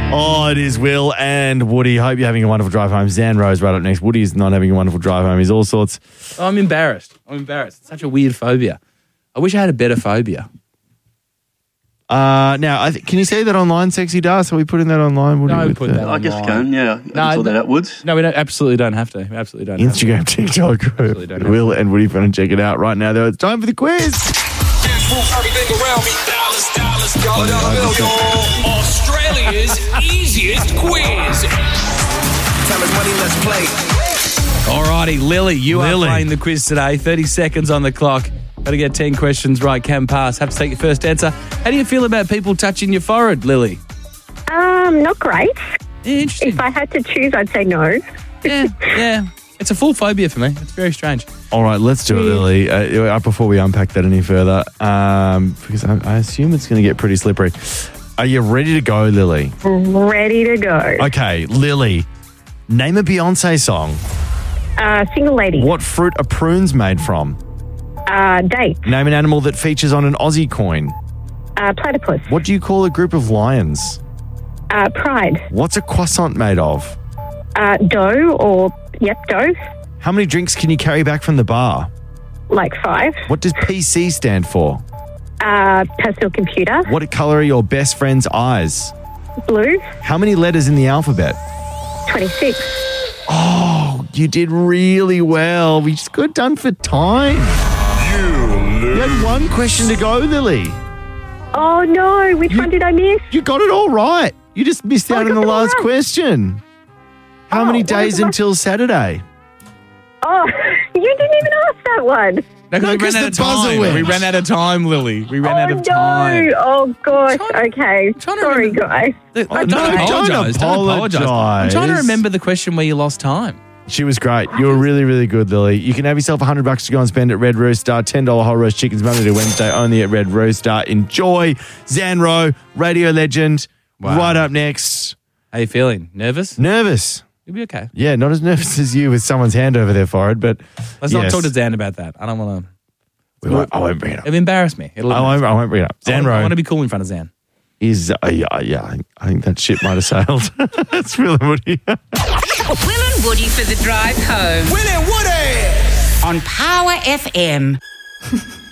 Oh, it is Will and Woody. Hope you're having a wonderful drive home. Zan Rose right up next. Woody's not having a wonderful drive home. He's all sorts. Oh, I'm embarrassed. It's such a weird phobia. I wish I had a better phobia. Now, can you say that online, Sexy Darth? Are we putting that online? Woody, No, put that I guess I can, yeah. I saw that out, Woods. No, we absolutely don't have to. We absolutely don't have to. Instagram, TikTok, Will and Woody, and check it out right now. Though it's time for the quiz. Australia's easiest quiz. Time is money, let's play. Alrighty, Lily, you are playing the quiz today. 30 seconds on the clock. Got to get 10 questions right, can pass. Have to take your first answer. How do you feel about people touching your forehead, Lily? Not great. Yeah, interesting. If I had to choose, I'd say no. Yeah. It's a full phobia for me. It's very strange. All right, let's do it, Lily. Before we unpack that any further, because I assume it's going to get pretty slippery. Are you ready to go, Lily? Ready to go. Okay, Lily, name a Beyonce song. Single lady. What fruit are prunes made from? Date. Name an animal that features on an Aussie coin. Platypus. What do you call a group of lions? Pride. What's a croissant made of? Dough or, dough. How many drinks can you carry back from the bar? Like 5. What does PC stand for? Personal computer. What colour are your best friend's eyes? Blue. How many letters in the alphabet? 26. Oh, you did really well. We just got done for time. You had one question to go, Lily. Oh, no. Which one did I miss? You got it all right. You just missed out on the last question. How many days until Saturday? Oh, you didn't even ask that one. No, we ran out of time. We ran out of time, Lily. We ran out of time. Oh, gosh. Okay. Sorry, guys. Don't apologise. I'm trying to remember the question where you lost time. She was great. You were really, really good, Lily. You can have yourself $100 to go and spend at Red Rooster. $10 whole roast chickens Monday to Wednesday only at Red Rooster. Enjoy. Zanro, radio legend. Wow. Right up next. How you feeling? Nervous? Nervous. You'll be okay. Yeah, not as nervous as you with someone's hand over their forehead, but let's not talk to Zan about that. I don't want to. I won't bring it up. It'll embarrass me. I won't bring it up. Zanro. I want to be cool in front of Zan. I think that ship might have sailed. That's Will and Woody. Will and Woody for the drive home. Will and Woody! On Power FM.